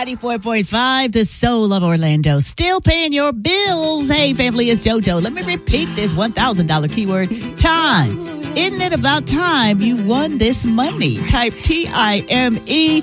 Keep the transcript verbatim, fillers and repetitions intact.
ninety-four point five, the soul of Orlando. Still paying your bills. Hey, family, it's JoJo. Let me repeat this one thousand dollars keyword. Time. Isn't it about time you won this money? Type T I M E